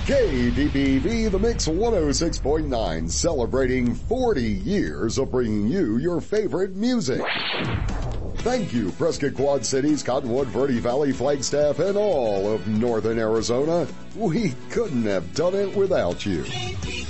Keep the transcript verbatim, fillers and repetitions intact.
K D P V The Mix one oh six point nine, celebrating forty years of bringing you your favorite music. Thank you, Prescott Quad Cities, Cottonwood, Verde Valley, Flagstaff, and all of northern Arizona. We couldn't have done it without you.